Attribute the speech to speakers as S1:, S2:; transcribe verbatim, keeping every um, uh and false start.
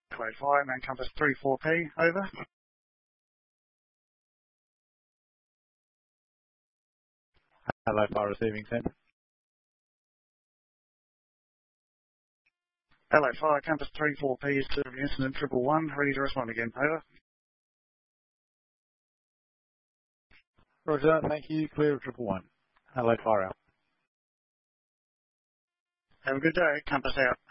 S1: Echo five, man compass three four P, over.
S2: Hello, fire receiving centre.
S1: Hello, fire compass three four P is to the incident triple one, ready to respond again, over.
S2: Roger, thank you. Clear of triple one. Hello, fire out.
S1: Have a good day, compass out.